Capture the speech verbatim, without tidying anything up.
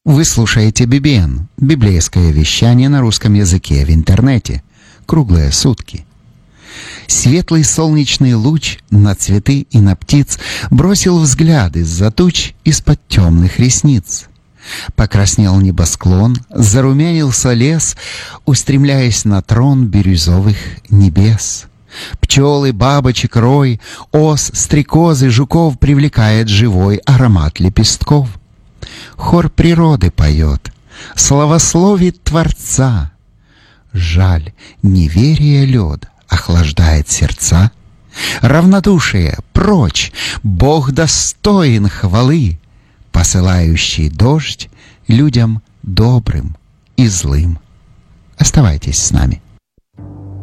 Вы слушаете би би эн, библейское вещание на русском языке в интернете, круглые сутки. Светлый солнечный луч на цветы и на птиц бросил взгляд из-за туч из-под темных ресниц. Покраснел небосклон, зарумянился лес, устремляясь на трон бирюзовых небес. Пчелы, бабочек рой, ос, стрекозы, жуков привлекает живой аромат лепестков. Хор природы поет, славословит Творца. Жаль, неверие лед охлаждает сердца. Равнодушие прочь, Бог достоин хвалы, посылающий дождь людям добрым и злым. Оставайтесь с нами.